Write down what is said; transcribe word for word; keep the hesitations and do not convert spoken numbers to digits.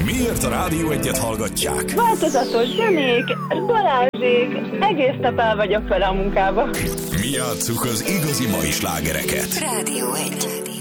Miért a Rádió Egyet hallgatják? Változatos zenék, Balázsék, egész nap el vagyok vele a munkába. Mi játsszuk az igazi mai slágereket. Rádió egy.